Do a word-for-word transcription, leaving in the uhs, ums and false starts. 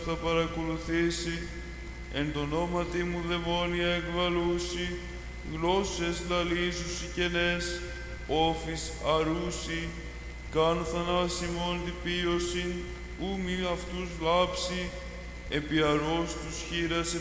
θα παρακολουθήσει, εν το ονόματι μου δαιμόνια εκβαλούσι, γλώσσες λαλίζουσι κενές, όφης αρούσι, καν θανάσιμον τυπίωσιν, ου μη αυτούς λάψει, επί αρρώστους χείρας